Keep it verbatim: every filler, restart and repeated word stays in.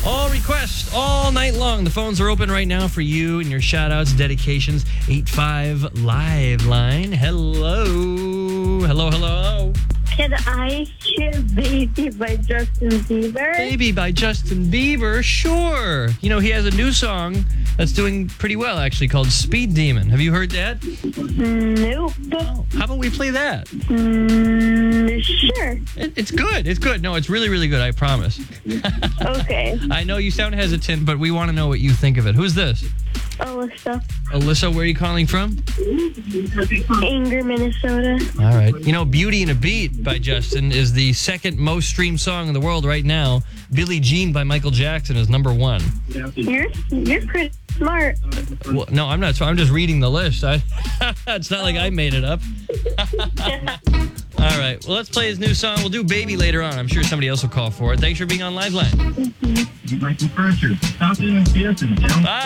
All requests all night long. The phones are open right now for you and your shout-outs, dedications. eight five Live line. Hello. Hello, hello. Can I hear Baby by Justin Bieber? Baby by Justin Bieber. Sure. You know, he has a new song that's doing pretty well, actually, called Speed Demon. Have you heard that? Nope. Oh, how about we play that? Mm, sure. It, it's good. It's good. No, it's really, really good. I promise. Okay. I know you sound hesitant, but we want to know what you think of it. Who's this? Alyssa. Alyssa, where are you calling from? Anger, Minnesota. All right. You know, Beauty and a Beat by Justin is the second most streamed song in the world right now. Billie Jean by Michael Jackson is number one. You're you're pretty smart. Well, no, I'm not. So I'm just reading the list. I, it's not like I made it up. All right. Well, let's play his new song. We'll do Baby later on. I'm sure somebody else will call for it. Thanks for being on Liveline. You'd like some furniture. Stop in and see us in downtown. Bye.